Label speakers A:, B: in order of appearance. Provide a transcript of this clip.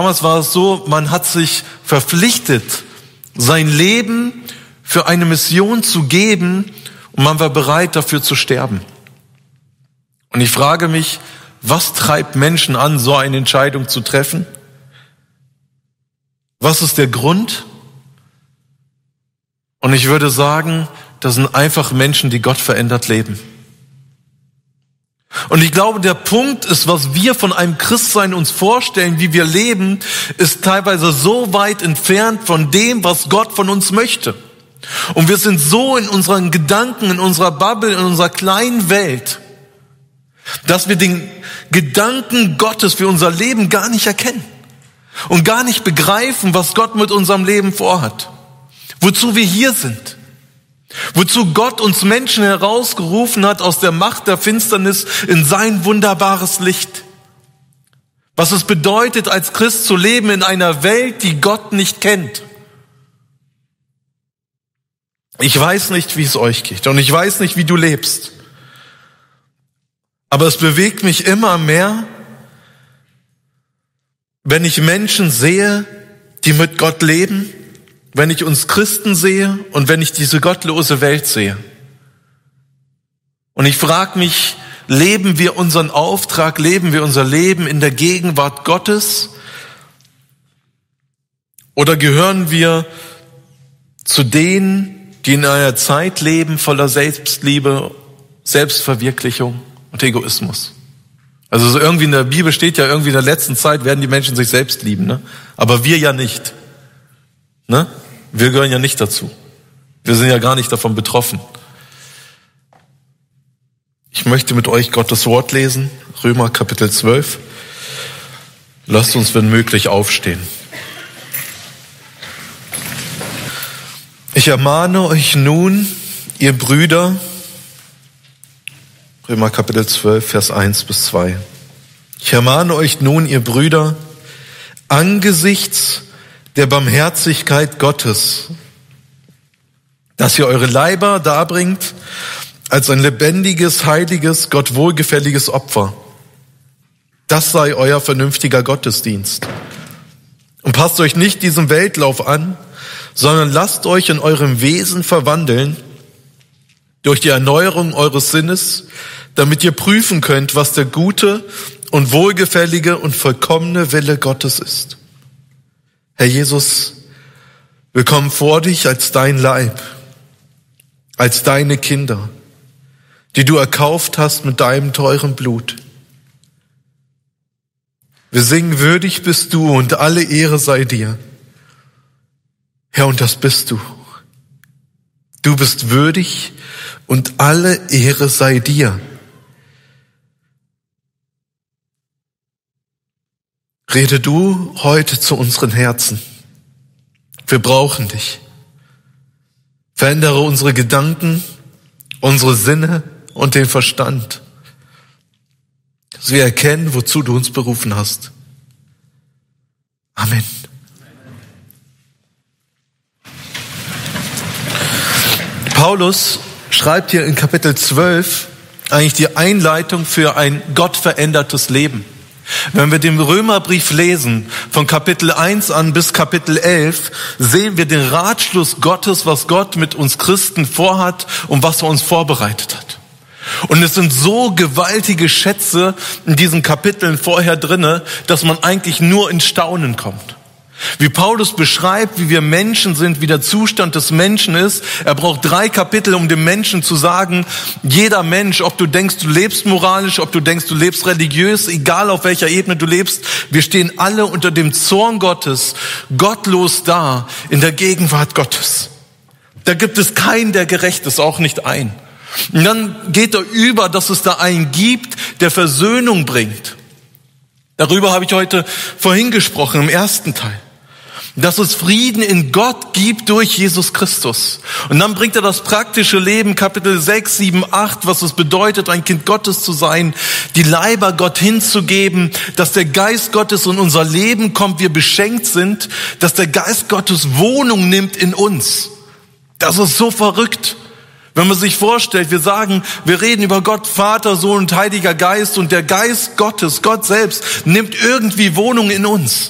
A: Damals war es so, man hat sich verpflichtet, sein Leben für eine Mission zu geben und man war bereit, dafür zu sterben. Und ich frage mich, was treibt Menschen an, so eine Entscheidung zu treffen? Was ist der Grund? Und ich würde sagen, das sind einfach Menschen, die Gott verändert leben. Und ich glaube, der Punkt ist, was wir von einem Christsein uns vorstellen, wie wir leben, ist teilweise so weit entfernt von dem, was Gott von uns möchte. Und wir sind so in unseren Gedanken, in unserer Bubble, in unserer kleinen Welt, dass wir den Gedanken Gottes für unser Leben gar nicht erkennen und gar nicht begreifen, was Gott mit unserem Leben vorhat, wozu wir hier sind. Wozu Gott uns Menschen herausgerufen hat aus der Macht der Finsternis in sein wunderbares Licht. Was es bedeutet, als Christ zu leben in einer Welt, die Gott nicht kennt. Ich weiß nicht, wie es euch geht und ich weiß nicht, wie du lebst. Aber es bewegt mich immer mehr, wenn ich Menschen sehe, die mit Gott leben, wenn ich uns Christen sehe und wenn ich diese gottlose Welt sehe. Und ich frage mich, leben wir unseren Auftrag, leben wir unser Leben in der Gegenwart Gottes? Oder gehören wir zu denen, die in einer Zeit leben voller Selbstliebe, Selbstverwirklichung und Egoismus? Also so irgendwie in der Bibel steht ja, irgendwie in der letzten Zeit werden die Menschen sich selbst lieben, ne? Aber wir ja nicht. Ne? Wir gehören ja nicht dazu. Wir sind ja gar nicht davon betroffen. Ich möchte mit euch Gottes Wort lesen, Römer Kapitel 12. Lasst uns, wenn möglich, aufstehen. Ich ermahne euch nun, ihr Brüder, Römer Kapitel 12, Vers 1 bis 2. Ich ermahne euch nun, ihr Brüder, angesichts der Barmherzigkeit Gottes, dass ihr eure Leiber darbringt als ein lebendiges, heiliges, Gott wohlgefälliges Opfer. Das sei euer vernünftiger Gottesdienst. Und passt euch nicht diesem Weltlauf an, sondern lasst euch in eurem Wesen verwandeln durch die Erneuerung eures Sinnes, damit ihr prüfen könnt, was der gute und wohlgefällige und vollkommene Wille Gottes ist. Herr Jesus, wir kommen vor dich als dein Leib, als deine Kinder, die du erkauft hast mit deinem teuren Blut. Wir singen, würdig bist du und alle Ehre sei dir. Herr, und das bist du. Du bist würdig und alle Ehre sei dir. Rede du heute zu unseren Herzen. Wir brauchen dich. Verändere unsere Gedanken, unsere Sinne und den Verstand, dass wir erkennen, wozu du uns berufen hast. Amen. Paulus schreibt hier in Kapitel 12 eigentlich die Einleitung für ein gottverändertes Leben. Wenn wir den Römerbrief lesen, von Kapitel 1 an bis Kapitel 11, sehen wir den Ratschluss Gottes, was Gott mit uns Christen vorhat und was er uns vorbereitet hat. Und es sind so gewaltige Schätze in diesen Kapiteln vorher drinne, dass man eigentlich nur in Staunen kommt. Wie Paulus beschreibt, wie wir Menschen sind, wie der Zustand des Menschen ist. Er braucht 3 Kapitel, um dem Menschen zu sagen, jeder Mensch, ob du denkst, du lebst moralisch, ob du denkst, du lebst religiös, egal auf welcher Ebene du lebst, wir stehen alle unter dem Zorn Gottes, gottlos da, in der Gegenwart Gottes. Da gibt es keinen, der gerecht ist, auch nicht einen. Und dann geht er über, dass es da einen gibt, der Versöhnung bringt. Darüber habe ich heute vorhin gesprochen, im ersten Teil. Dass es Frieden in Gott gibt durch Jesus Christus. Und dann bringt er das praktische Leben, Kapitel 6, 7, 8, was es bedeutet, ein Kind Gottes zu sein, die Leiber Gott hinzugeben, dass der Geist Gottes in unser Leben kommt, wir beschenkt sind, dass der Geist Gottes Wohnung nimmt in uns. Das ist so verrückt. Wenn man sich vorstellt, wir sagen, wir reden über Gott, Vater, Sohn und Heiliger Geist und der Geist Gottes, Gott selbst, nimmt irgendwie Wohnung in uns.